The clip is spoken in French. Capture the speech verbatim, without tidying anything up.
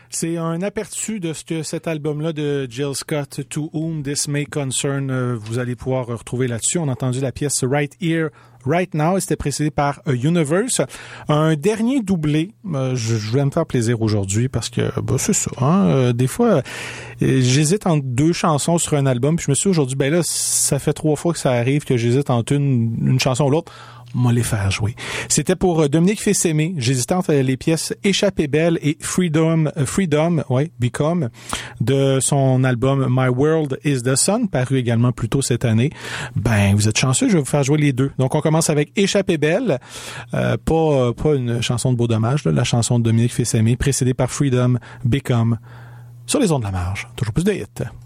C'est un aperçu de ce que cet album-là de Jill Scott, To Whom This May Concern, euh, vous allez pouvoir retrouver là-dessus. On a entendu la pièce Right Here, Right Now, c'était précédé par A Universe. Un dernier doublé, euh, je, je voulais me faire plaisir aujourd'hui parce que bah, c'est ça. Hein, euh, des fois, euh, j'hésite entre deux chansons sur un album, puis je me suis dit aujourd'hui, ben là, ça fait trois fois que ça arrive que j'hésite entre une, une chanson ou l'autre. On va les faire jouer. C'était pour Dominique Fils-Aimé. J'hésitais entre les pièces Échappée belle et Freedom, Freedom, ouais, Become, de son album My World is the Sun, paru également plus tôt cette année. Ben, vous êtes chanceux, je vais vous faire jouer les deux. Donc, on commence avec Échappée belle, euh, pas, pas une chanson de Beau Dommage, là, la chanson de Dominique Fils-Aimé, précédée par Freedom, Become, sur les ondes de la marge. Toujours plus de hits.